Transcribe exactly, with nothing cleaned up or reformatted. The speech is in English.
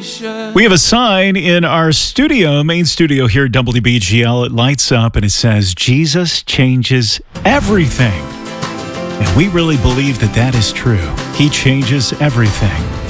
We have a sign in our studio, main studio here at W B G L. It lights up and it says, Jesus changes everything. And we really believe that that is true. He changes everything.